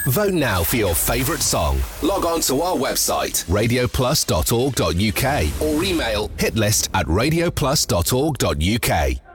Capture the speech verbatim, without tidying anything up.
Vote now for your favourite song. Log on to our website, radio plus dot org dot uk, or email hitlist at radio plus dot org dot uk.